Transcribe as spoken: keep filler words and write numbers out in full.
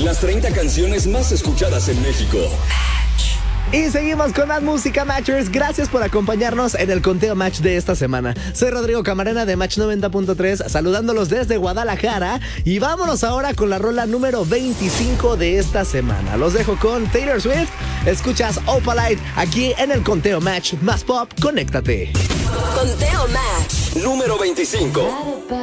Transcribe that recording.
las treinta canciones más escuchadas en México. Y seguimos con más música, Matchers. Gracias por acompañarnos en el conteo Match de esta semana. Soy Rodrigo Camarena de Match noventa punto tres, saludándolos desde Guadalajara. Y vámonos ahora con la rola número veinticinco de esta semana. Los dejo con Taylor Swift. Escuchas Opalite aquí en el conteo Match. Más pop, conéctate. Conteo Match número veinticinco.